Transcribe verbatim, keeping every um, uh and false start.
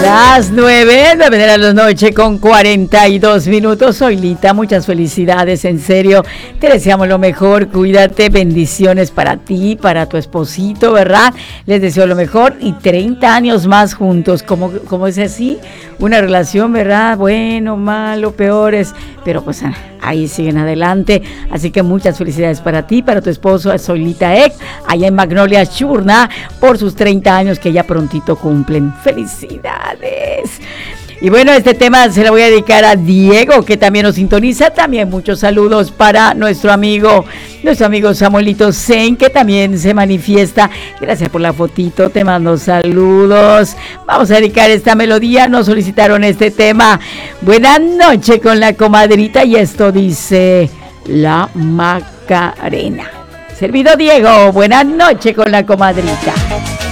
Las nueve, nueve de la noche con cuarenta y dos minutos. Soy Lita, muchas felicidades, en serio. Te deseamos lo mejor, cuídate, bendiciones para ti, para tu esposito, ¿verdad? Les deseo lo mejor y treinta años más juntos. ¿Cómo, cómo es así? Una relación, ¿verdad? Bueno, malo, peores, pero pues ahí siguen adelante. Así que muchas felicidades para ti, para tu esposo, soy Lita Ek, allá en Magnolia Churna, por sus treinta años que ya prontito cumplen. Felicidades. Y bueno, este tema se lo voy a dedicar a Diego, que también nos sintoniza. También muchos saludos para nuestro amigo, nuestro amigo Samuelito Zen, que también se manifiesta. Gracias por la fotito, te mando saludos. Vamos a dedicar esta melodía, nos solicitaron este tema. Buenas noches con la comadrita, y esto dice La Macarena. Servido Diego, buenas noches con la comadrita.